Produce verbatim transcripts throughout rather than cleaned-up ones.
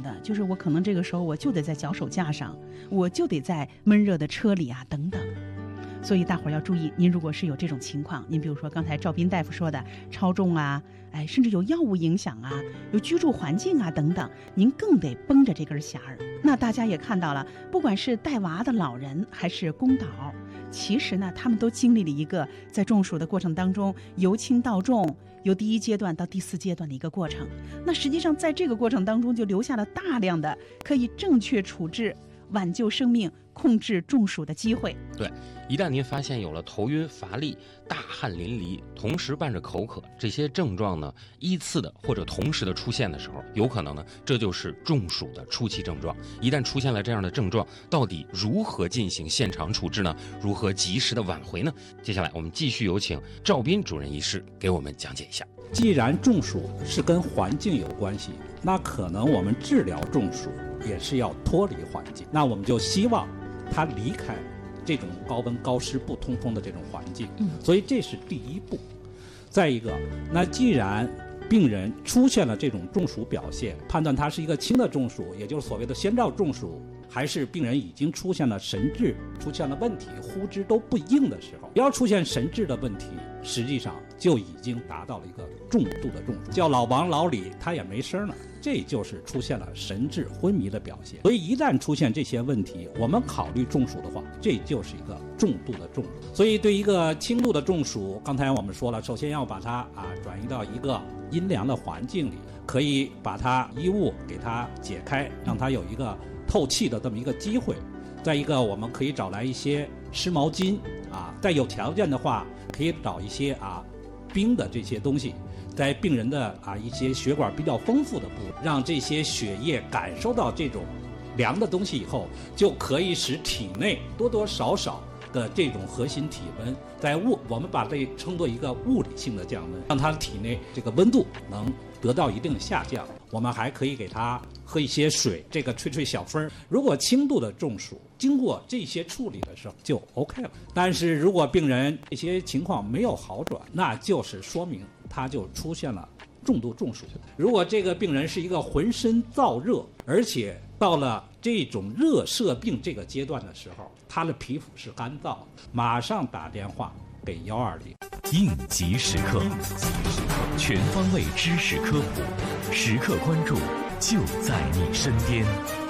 的，就是我可能这个时候我就得在脚手架上，我就得在闷热的车里啊等等。所以大伙儿要注意，您如果是有这种情况，您比如说刚才赵斌大夫说的超重啊，哎，甚至有药物影响啊，有居住环境啊等等，您更得绷着这根弦儿。那大家也看到了，不管是带娃的老人还是公导，其实呢，他们都经历了一个在中暑的过程当中由轻到重，由第一阶段到第四阶段的一个过程。那实际上在这个过程当中，就留下了大量的可以正确处置、挽救生命、控制中暑的机会。 对，一旦您发现有了头晕、乏力、大汗淋漓，同时伴着口渴这些症状呢，依次的或者同时的出现的时候，有可能呢，这就是中暑的初期症状。一旦出现了这样的症状，到底如何进行现场处置呢？如何及时的挽回呢？接下来我们继续有请赵斌主任医师给我们讲解一下。 既然中暑是跟环境有关系，那可能我们治疗中暑也是要脱离环境，那我们就希望他离开这种高温高湿不通风的这种环境， 嗯， 所以这是第一步。再一个，那既然病人出现了这种中暑表现，判断他是一个轻的中暑，也就是所谓的先兆中暑，还是病人已经出现了神志出现了问题，呼之都不应的时候，要出现神志的问题，实际上就已经达到了一个重度的中暑，叫老王老李他也没声了，这就是出现了神志昏迷的表现。所以一旦出现这些问题，我们考虑中暑的话，这就是一个重度的中暑。所以对一个轻度的中暑，刚才我们说了，首先要把它啊转移到一个阴凉的环境里，可以把它衣物给它解开，让它有一个透气的这么一个机会。再一个，我们可以找来一些湿毛巾啊，再有条件的话，可以找一些啊冰的这些东西，在病人的啊一些血管比较丰富的部位，让这些血液感受到这种凉的东西以后，就可以使体内多多少少的这种核心体温，在物我们把这称作一个物理性的降温，让它体内这个温度能得到一定的下降。我们还可以给他喝一些水，这个吹吹小风。如果轻度的中暑，经过这些处理的时候就 OK 了。但是如果病人这些情况没有好转，那就是说明他就出现了重度中暑。如果这个病人是一个浑身燥热，而且到了这种热射病这个阶段的时候，他的皮肤是干燥，马上打电话给幺二零。 应急时刻，全方位知识科普，时刻关注，就在你身边。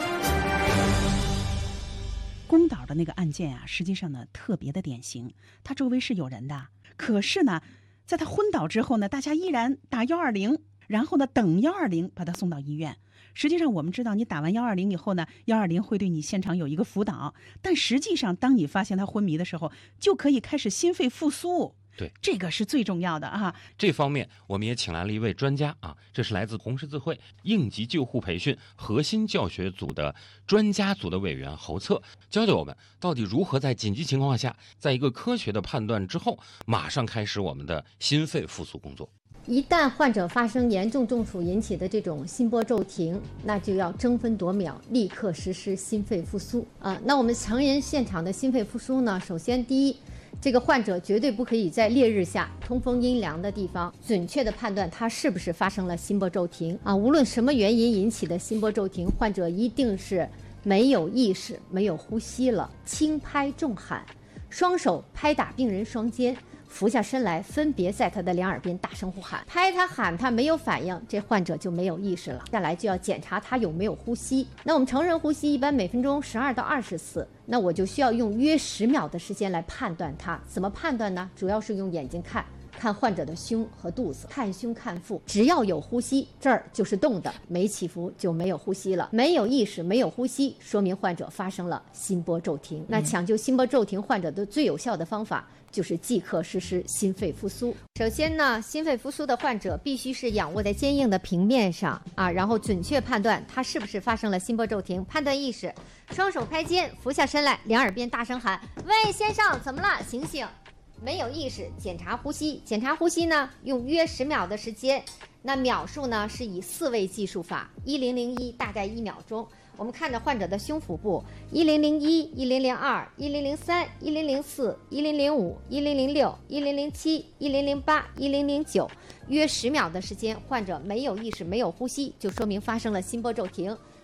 宫导的那个案件啊，实际上呢特别的典型，他周围是有人的，可是呢，在他昏倒之后呢，大家依然打幺二零，然后呢等幺二零把他送到医院。实际上我们知道，你打完幺二零以后呢，幺二零会对你现场有一个辅导，但实际上当你发现他昏迷的时候，就可以开始心肺复苏。 对， 这个是最重要的啊！ 这方面我们也请来了一位专家啊，这是来自红十字会应急救护培训核心教学组的专家组的委员侯策，教教我们到底如何在紧急情况下，在一个科学的判断之后，马上开始我们的心肺复苏工作。 一旦患者发生严重中暑引起的这种心波骤停，那就要争分夺秒，立刻实施心肺复苏啊。那我们成人现场的心肺复苏呢，首先第一，这个患者绝对不可以在烈日下通风阴凉的地方准确的判断他是不是发生了心波骤停啊。无论什么原因引起的心波骤停，患者一定是没有意识、没有呼吸了，轻拍重喊，双手拍打病人双肩，俯下身来，分别在他的两耳边大声呼喊，拍他喊他没有反应，这患者就没有意识了。下来就要检查他有没有呼吸。那我们成人呼吸一般每分钟十二到二十次，那我就需要用约十秒的时间来判断他。怎么判断呢？主要是用眼睛看。看患者的胸和肚子，看胸看腹，只要有呼吸，这儿就是动的，没起伏就没有呼吸了。没有意识，没有呼吸，说明患者发生了心波骤停。那抢救心波骤停患者的最有效的方法就是即刻实施心肺复苏。首先呢，心肺复苏的患者必须是仰卧在坚硬的平面上啊，然后准确判断他是不是发生了心波骤停。判断意识，双手拍肩，俯下身来，两耳边大声喊：“喂，先生，怎么了？醒醒！”没有意识，检查呼吸。检查呼吸呢，用约十秒的时间。那秒数呢，是以四位计数法，一零零一大概一秒钟。我们看着患者的胸腹部，一零零一、一零零二、一零零三、一零零四、一零零五、一零零六、一零零七、一零零八、一零零九，约十秒的时间，患者没有意识、没有呼吸，就说明发生了心波骤停。